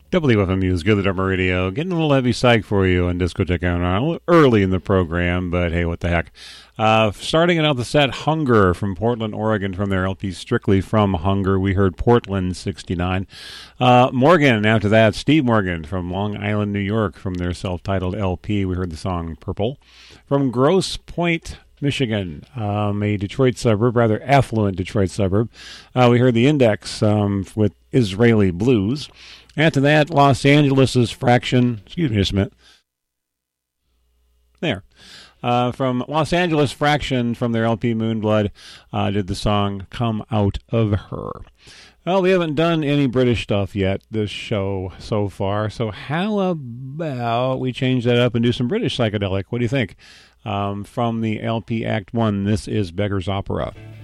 WFMU's Good Drummer Radio, getting a little heavy psych for you on Discotheque on early in the program, but hey, what the heck. Starting out the set, Hunger from Portland, Oregon, from their LP Strictly from Hunger. We heard Portland 69. Morgan, after that, Steve Morgan from Long Island, New York, from their self-titled LP. We heard the song Purple. From Grosse Pointe, Michigan, a Detroit suburb, rather affluent Detroit suburb. We heard the Index with Israeli Blues. After that, Los Angeles' Fraction, excuse me just a minute. There. From Los Angeles Fraction, from their LP Moonblood, did the song Come Out of Her. Well, we haven't done any British stuff yet this show so far, so how about we change that up and do some British psychedelic? What do you think? From the LP Act 1, this is Beggar's Opera.